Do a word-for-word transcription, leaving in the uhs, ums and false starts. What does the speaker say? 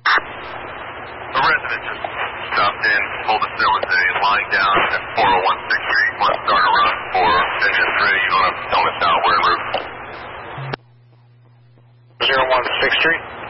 A resident just stopped in, told us there was a line down at four oh one sixth Street. Want to start a run for engine three. You don't have to tell us how we're en route. zero one sixth Street.